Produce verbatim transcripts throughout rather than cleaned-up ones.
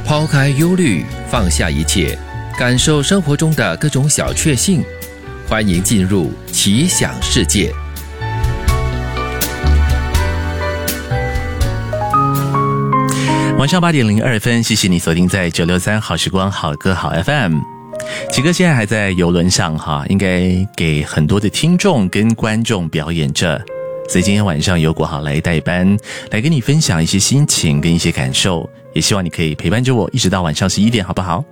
抛开忧虑，放下一切，感受生活中的各种小确幸。欢迎进入奇想世界。 晚上八点零二分，谢谢你锁定在九六三好时光好歌好 F M。奇哥现在还在邮轮上哈，应该给很多的听众跟观众表演着，所以今天晚上由国豪来代班，来跟你分享一些心情跟一些感受，也希望你可以陪伴着我一直到晚上十一点，好不好？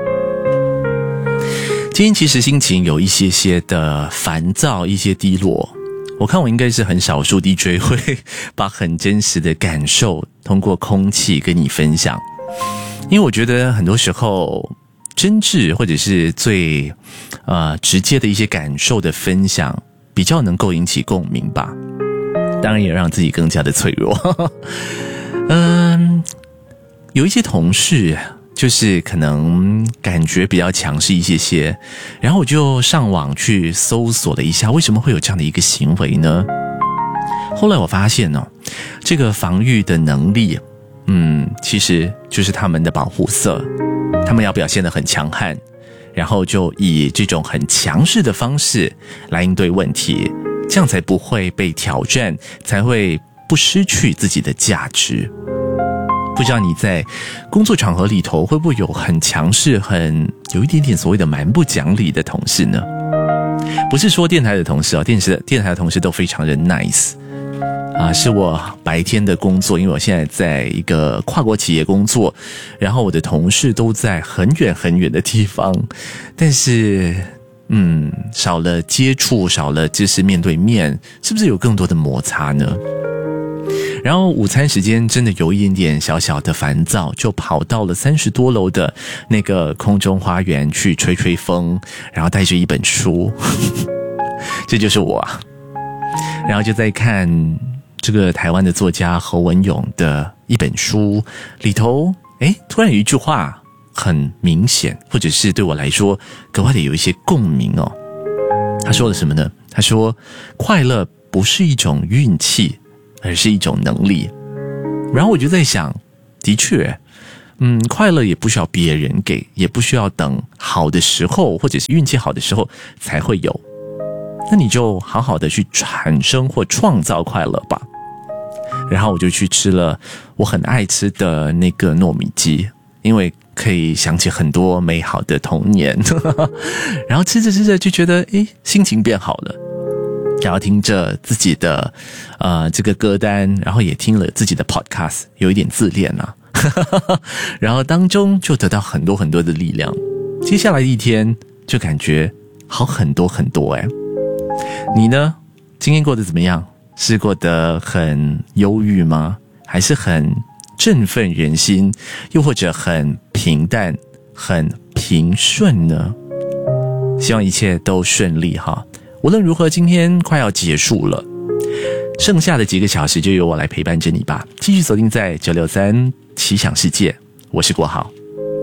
今天其实心情有一些些的烦躁，一些低落。我看我应该是很少数 D J 会把很真实的感受通过空气跟你分享，因为我觉得很多时候真挚或者是最呃直接的一些感受的分享比较能够引起共鸣吧，当然也让自己更加的脆弱。嗯，有一些同事就是可能感觉比较强势一些些，然后我就上网去搜索了一下为什么会有这样的一个行为呢？后来我发现哦，这个防御的能力嗯，其实就是他们的保护色，他们要表现得很强悍，然后就以这种很强势的方式来应对问题，这样才不会被挑战，才会不失去自己的价值。不知道你在工作场合里头会不会有很强势，很有一点点所谓的蛮不讲理的同事呢？不是说电台的同事哦，电视电台的同事都非常的 nice 啊，是我白天的工作，因为我现在在一个跨国企业工作，然后我的同事都在很远很远的地方，但是嗯，少了接触，少了就是面对面，是不是有更多的摩擦呢？然后午餐时间真的有一点点小小的烦躁，就跑到了三十多楼的那个空中花园去吹吹风，然后带着一本书，这就是我啊。然后就在看这个台湾的作家侯文咏的一本书，里头诶突然有一句话很明显，或者是对我来说格外的有一些共鸣哦。他说了什么呢？他说快乐不是一种运气，而是一种能力。然后我就在想，的确嗯，快乐也不需要别人给，也不需要等好的时候或者是运气好的时候才会有，那你就好好的去产生或创造快乐吧。然后我就去吃了我很爱吃的那个糯米鸡，因为可以想起很多美好的童年。然后吃着吃着就觉得诶心情变好了，然后听着自己的呃这个歌单，然后也听了自己的 podcast， 有一点自恋啊。然后当中就得到很多很多的力量，接下来一天就感觉好很多很多诶。你呢？今天过得怎么样？是过得很忧郁吗？还是很振奋人心，又或者很平淡很平顺呢？希望一切都顺利哈。无论如何，今天快要结束了，剩下的几个小时就由我来陪伴着你吧。继续锁定在九六三奇想世界，我是国豪。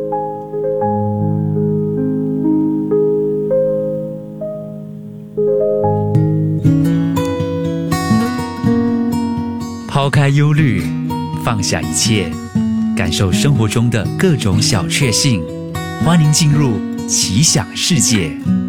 抛开忧虑，放下一切，感受生活中的各种小确幸。欢迎进入奇想世界。